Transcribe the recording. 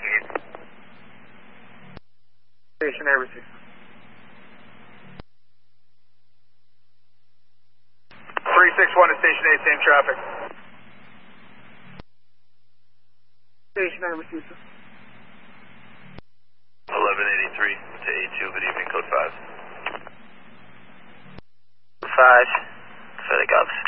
Station A received. 361 to Station A, same traffic. Station A received. 1183 to A2, good evening, code 5. 5, for the Govs.